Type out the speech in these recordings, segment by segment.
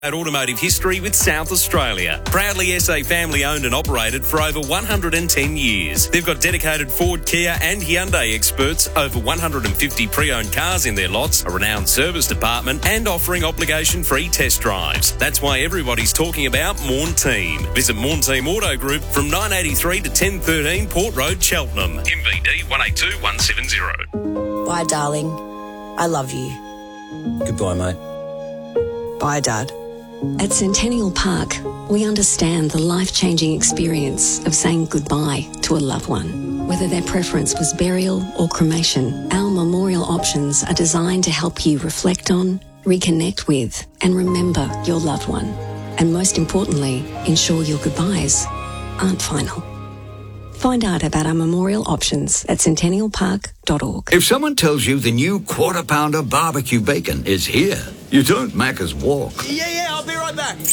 Automotive history with South Australia. Proudly SA family owned and operated for over 110 years. They've got dedicated Ford, Kia and Hyundai experts, over 150 pre-owned cars in their lots, a renowned service department and offering obligation-free test drives. That's why everybody's talking about Morn Team. Visit Morn Team Auto Group from 983 to 1013 Port Road, Cheltenham. MVD 182 170. Bye, darling. I love you. Goodbye, mate. Bye, Dad. At Centennial Park, we understand the life-changing experience of saying goodbye to a loved one. Whether their preference was burial or cremation, our memorial options are designed to help you reflect on, reconnect with, and remember your loved one. And most importantly, ensure your goodbyes aren't final. Find out about our memorial options at centennialpark.org. If someone tells you the new Quarter Pounder barbecue bacon is here, you don't Macca's walk. Yeah, I'll be right back.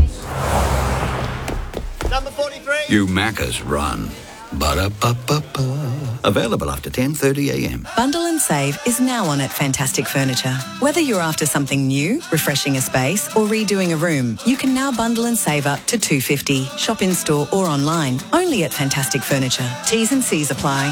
Number 43. You Macca's run. Ba-da-ba-ba-ba. Available after 10:30am. Bundle and save is now on at Fantastic Furniture. Whether you're after something new, refreshing a space, or redoing a room, you can now bundle and save up to $250. Shop in store or online. Only at Fantastic Furniture. T's and C's apply.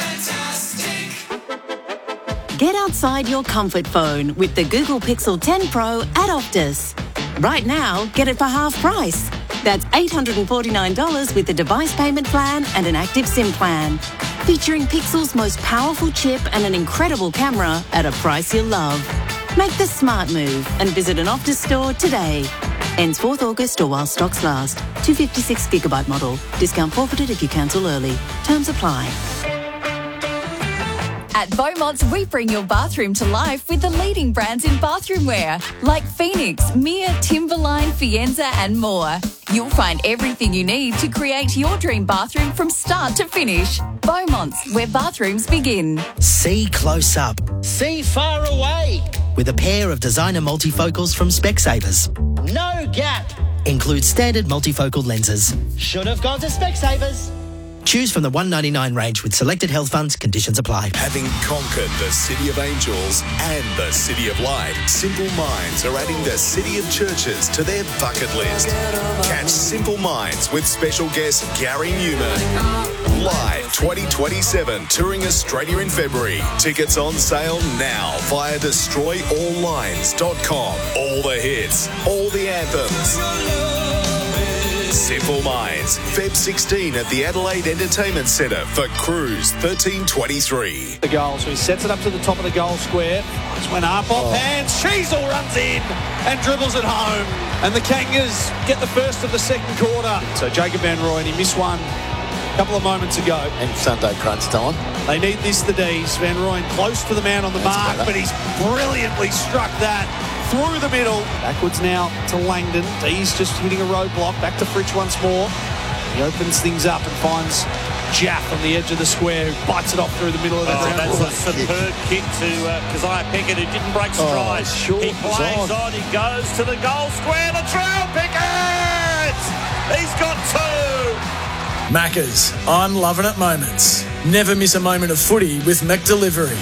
Get outside your comfort phone with the Google Pixel 10 Pro at Optus. Right now, get it for half price. That's $849 with the device payment plan and an active SIM plan. Featuring Pixel's most powerful chip and an incredible camera at a price you'll love. Make the smart move and visit an Optus store today. Ends 4th August or while stocks last. 256GB model. Discount forfeited if you cancel early. Terms apply. At Beaumont's, we bring your bathroom to life with the leading brands in bathroom wear, like Phoenix, Mia, Timberline, Fienza and more. You'll find everything you need to create your dream bathroom from start to finish. Beaumont's, where bathrooms begin. See close up. See far away. With a pair of designer multifocals from Specsavers. No gap. Includes standard multifocal lenses. Should have gone to Specsavers. Choose from the $199 range with selected health funds. Conditions apply. Having conquered the City of Angels and the City of Light, Simple Minds are adding the City of Churches to their bucket list. Catch Simple Minds with special guest Gary Newman. Live 2027, touring Australia in February. Tickets on sale now via destroyalllines.com. All the hits, all the anthems. Simple Minds, Feb 16 at the Adelaide Entertainment Centre for Cruise 1323. The goal, so he sets it up to the top of the goal square. It's when up off hands, Sheasel runs in and dribbles it home. And the Kangas get the first of the second quarter. So Jacob Van Rooyen, he missed one a couple of moments ago. And Sunday crunch time. They need this, the D's. Van Rooyen close to the man on the mark, but he's brilliantly struck that through the middle. Backwards now to Langdon. D's just hitting a roadblock. Back to Fritsch once more. He opens things up and finds Jaff on the edge of the square, who bites it off through the middle of the ground. That's a superb kick to Keziah Pickett, who didn't break stride. He plays on. He goes to the goal square. Latrell Pickett! He's got two! Maccas, I'm loving it moments. Never miss a moment of footy with McDelivery.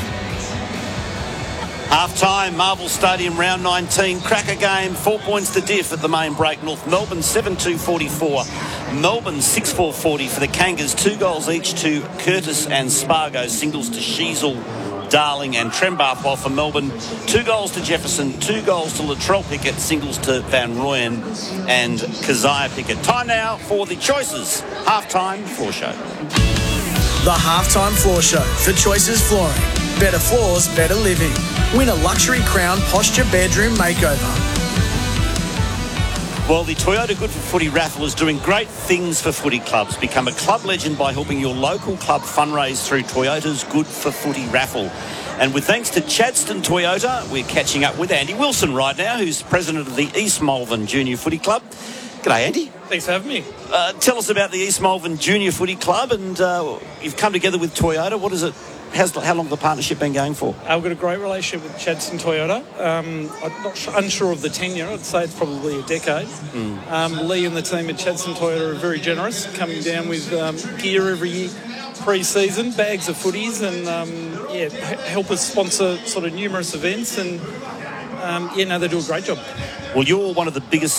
Half-time, Marvel Stadium, round 19. Cracker game, 4 points to diff at the main break. North Melbourne, 7-2-44. Melbourne, 6-4-40 for the Kangas. 2 goals each to Curtis and Spargo. Singles to Sheasel, Darling and Trembath. While for Melbourne, 2 goals to Jefferson, 2 goals to Latrell Pickett, singles to Van Rooyen and Keziah Pickett. Time now for the Choices Half-time Floor Show. The Halftime Floor Show for Choices Flooring. Better floors, better living. Win a luxury crown posture bedroom makeover. Well, the Toyota Good for Footy raffle is doing great things for footy clubs. Become a club legend by helping your local club fundraise through Toyota's Good for Footy raffle. And with thanks to Chadstone Toyota, we're catching up with Andy Wilson right now, who's president of the East Malvern Junior Footy Club. G'day, Andy. Thanks for having me. Tell us about the East Malvern Junior Footy Club, and you've come together with Toyota. What is it? How long has the partnership been going for? I've got a great relationship with Chadstone Toyota. I'm unsure of the tenure. I'd say it's probably a decade. Lee and the team at Chadstone Toyota are very generous, coming down with gear every pre-season, bags of footies, and help us sponsor sort of numerous events. And they do a great job. Well, you're one of the biggest